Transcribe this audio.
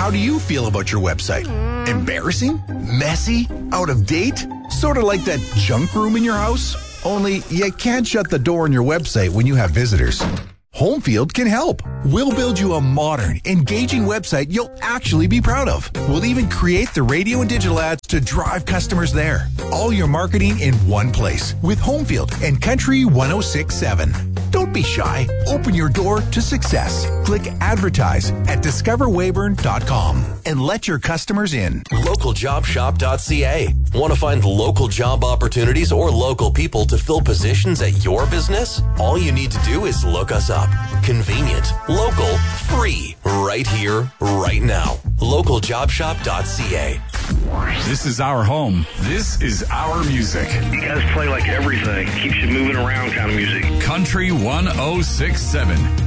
How do you feel about your website? Embarrassing? Messy? Out of date? Sort of like that junk room in your house? Only you can't shut the door on your website when you have visitors. Homefield can help. We'll build you a modern, engaging website you'll actually be proud of. We'll even create the radio and digital ads to drive customers there. All your marketing in one place with Homefield and Country 106.7. Don't be shy. Open your door to success. Click advertise at discoverweyburn.com and let your customers in. LocalJobShop.ca. Want to find local job opportunities or local people to fill positions at your business? All you need to do is look us up. Convenient, local, free, right here, right now. LocalJobShop.ca. This is our home. This is our music. You guys play like everything. Keeps you moving around kind of music. Country 106.7.